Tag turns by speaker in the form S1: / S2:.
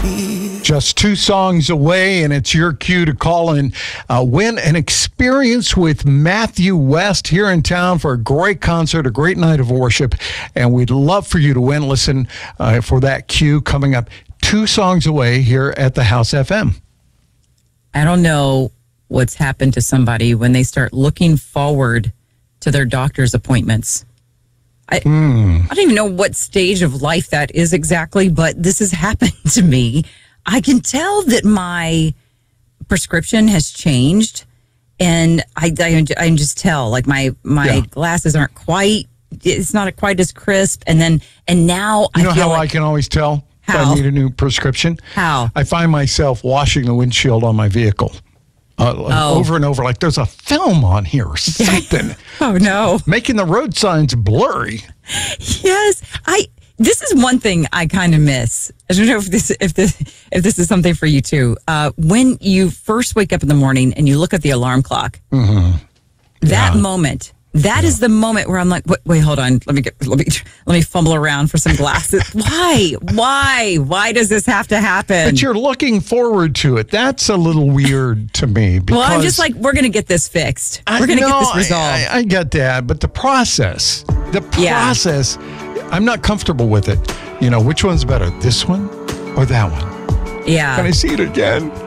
S1: Just 2 songs away, and it's your cue to call and win an experience with Matthew West here in town for a great concert, a great night of worship, and we'd love for you to win. Listen for that cue coming up 2 songs away here at the House FM.
S2: I don't know what's happened to somebody when they start looking forward to their doctor's appointments. I don't even know what stage of life that is exactly, but this has happened to me. I can tell that my prescription has changed, and I can just tell, like my glasses aren't quite, it's not quite as crisp. And now I feel
S1: how
S2: like,
S1: I can always tell if I need a new prescription?
S2: How?
S1: I find myself washing the windshield on my vehicle over and over, like there's a film on here or something.
S2: Oh no.
S1: Making the road signs blurry.
S2: Yes. This is one thing I kind of miss. I don't know if this is something for you too. When you first wake up in the morning and you look at the alarm clock, that moment, that is the moment where I'm like, wait, hold on. Let me fumble around for some glasses. Why does this have to happen?
S1: But you're looking forward to it. That's a little weird to me.
S2: Well, I'm just like, we're going to get this fixed. We're going to get this resolved.
S1: I get that, but the process, I'm not comfortable with it. Which one's better, this one or that one?
S2: Yeah.
S1: Can I see it again?